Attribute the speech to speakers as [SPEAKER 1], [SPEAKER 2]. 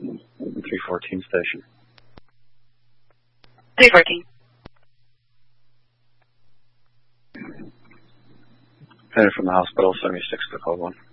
[SPEAKER 1] 314 station.
[SPEAKER 2] 314.
[SPEAKER 1] Headed from the hospital, 76 to code 1.